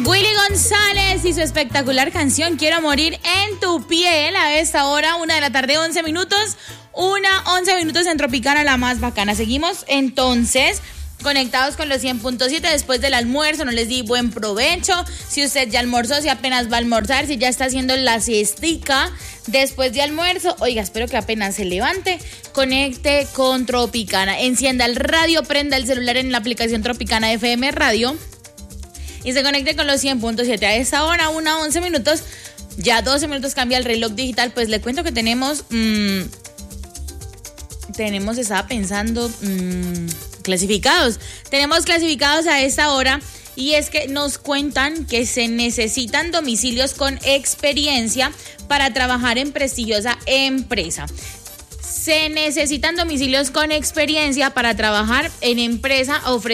Willy González y su espectacular canción Quiero morir en tu piel. A esta hora, 1:11 p.m. 1:11 p.m. en Tropicana, la más bacana. Seguimos entonces conectados con los 100.7 después del almuerzo. No les di buen provecho. Si usted ya almorzó, si apenas va a almorzar, si ya está haciendo la siestica después de almuerzo, oiga, espero que apenas se levante, conecte con Tropicana. Encienda el radio, prenda el celular en la aplicación Tropicana FM Radio y se conecte con los 100.7. A esta hora, 1:11 p.m, ya 12 minutos cambia el reloj digital. Pues le cuento que tenemos, estaba pensando, clasificados. Tenemos clasificados a esta hora y es que nos cuentan que se necesitan domicilios con experiencia para trabajar en prestigiosa empresa. Se necesitan domicilios con experiencia para trabajar en empresa ofreciendo